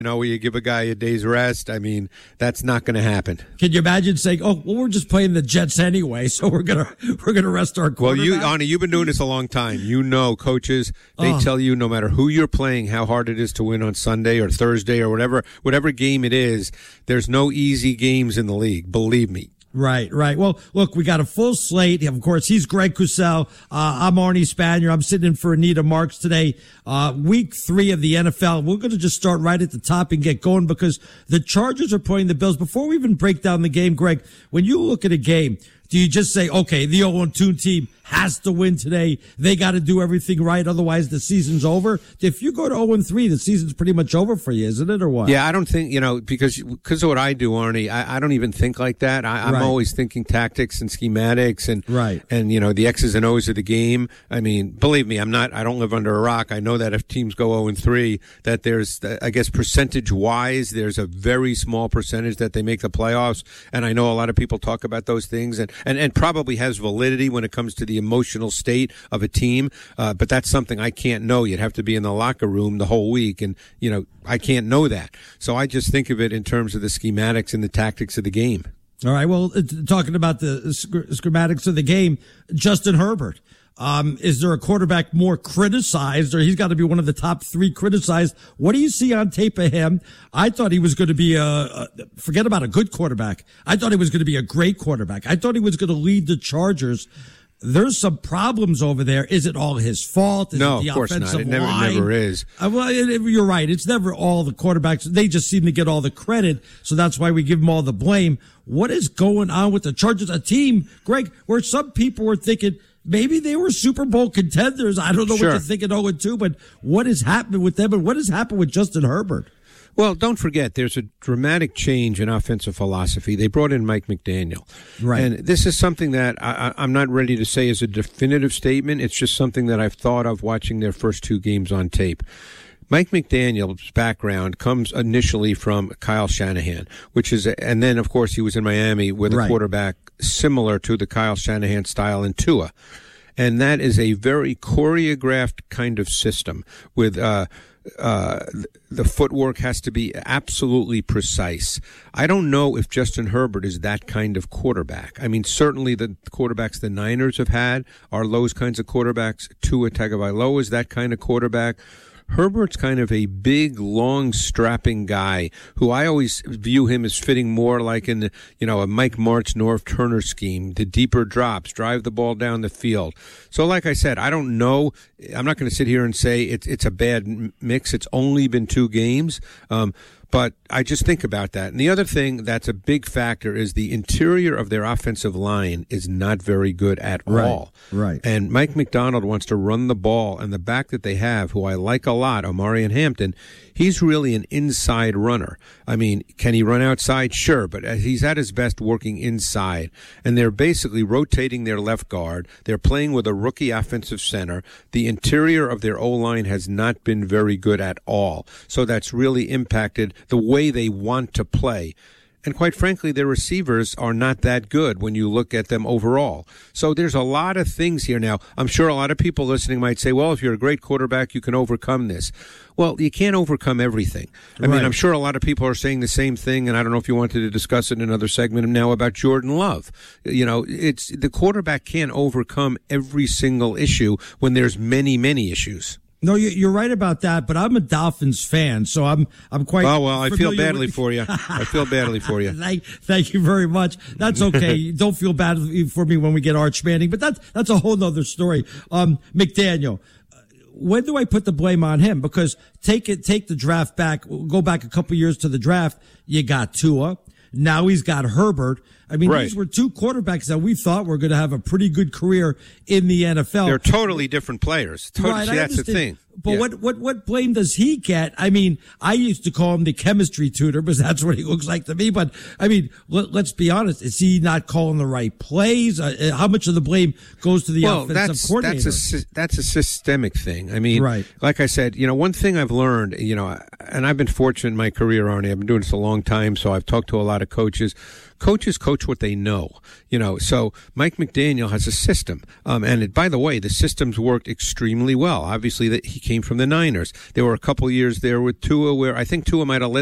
where you give a guy a day's rest. I mean, that's not going to happen. Can you imagine saying, "Oh, well, we're just playing the Jets anyway, so we're gonna rest our quarterback"? Well, Arnie, you've been doing this a long time. You know, coaches, they tell you no matter who you're playing, how hard it is to win on Sunday or Thursday or whatever game it is. There's no easy games in the league. Believe me. Right. Well, look, we got a full slate. Of course, he's Greg Cosell. I'm Arnie Spanier. I'm sitting in for Anita Marks today. Week 3 of the NFL. We're going to just start right at the top and get going because the Chargers are playing the Bills. Before we even break down the game, Greg, when you look at a game, do you just say, okay, the 0-2 team has to win today. They got to do everything right. Otherwise, the season's over. If you go to 0-3, the season's pretty much over for you, isn't it, or what? Yeah, I don't think, because of what I do, Arnie, I don't even think like that. I'm always thinking tactics and schematics and, the X's and O's of the game. I mean, believe me, I don't live under a rock. I know that if teams go 0-3, that there's, I guess, percentage-wise, there's a very small percentage that they make the playoffs. And I know a lot of people talk about those things and probably has validity when it comes to the emotional state of a team. But that's something I can't know. You'd have to be in the locker room the whole week. And, I can't know that. So I just think of it in terms of the schematics and the tactics of the game. All right. Well, talking about the schematics of the game, Justin Herbert. Is there a quarterback more criticized, or he's got to be one of the top 3 criticized? What do you see on tape of him? I thought he was going to be forget about a good quarterback. I thought he was going to be a great quarterback. I thought he was going to lead the Chargers. There's some problems over there. Is it all his fault? No, of course not. It never is. Well, you're right. It's never all the quarterbacks. They just seem to get all the credit, so that's why we give them all the blame. What is going on with the Chargers? A team, Greg, where some people were thinking maybe they were Super Bowl contenders. I don't know what they're thinking 0-2, but what is happening with them and what has happened with Justin Herbert? Well, don't forget, there's a dramatic change in offensive philosophy. They brought in Mike McDaniel. Right. And this is something that I'm not ready to say is a definitive statement. It's just something that I've thought of watching their first 2 games on tape. Mike McDaniel's background comes initially from Kyle Shanahan, and then, of course, he was in Miami with a quarterback similar to the Kyle Shanahan style in Tua. And that is a very choreographed kind of system with, the footwork has to be absolutely precise. I don't know if Justin Herbert is that kind of quarterback. I mean, certainly the quarterbacks the Niners have had are those kinds of quarterbacks. Tua Tagovailoa is that kind of quarterback. Herbert's kind of a big, long, strapping guy who I always view him as fitting more like in a Mike Martz, Norv Turner scheme, the deeper drops, drive the ball down the field. So like I said, I don't know. I'm not going to sit here and say it's a bad mix. It's only been 2 games. But I just think about that. And the other thing that's a big factor is the interior of their offensive line is not very good at all. Right. And Mike McDonald wants to run the ball, and the back that they have, who I like a lot, Omarion Hampton, he's really an inside runner. I mean, can he run outside? Sure, but he's at his best working inside. And they're basically rotating their left guard. They're playing with a rookie offensive center. The interior of their O-line has not been very good at all. So that's really impacted the way they want to play. And quite frankly, their receivers are not that good when you look at them overall. So there's a lot of things here. Now, I'm sure a lot of people listening might say, well, if you're a great quarterback, you can overcome this. Well, you can't overcome everything. I mean, I'm sure a lot of people are saying the same thing, and I don't know if you wanted to discuss it in another segment now about Jordan Love. It's the quarterback can't overcome every single issue when there's many, many issues. No, you're right about that, but I'm a Dolphins fan, so I'm quite. Oh well, I feel badly for you. I feel badly for you. Thank you very much. That's okay. Don't feel bad for me when we get Arch Manning, but that's a whole nother story. McDaniel, when do I put the blame on him? Because take the draft back. Go back a couple years to the draft. You got Tua. Now he's got Herbert. I mean, these were 2 quarterbacks that we thought were going to have a pretty good career in the NFL. They're totally different players. Right, See, that's the thing. But what blame does he get? I mean, I used to call him the chemistry tutor because that's what he looks like to me. But I mean, let's be honest. Is he not calling the right plays? How much of the blame goes to the offensive coordinator? That's a systemic thing. I mean, like I said, one thing I've learned, and I've been fortunate in my career, Arnie. I've been doing this a long time, so I've talked to a lot of coaches. coaches coach what they know, so Mike McDaniel has a system. By the way, the system's worked extremely well. Obviously, he came from the Niners. There were a couple years there with Tua where I think Tua might have led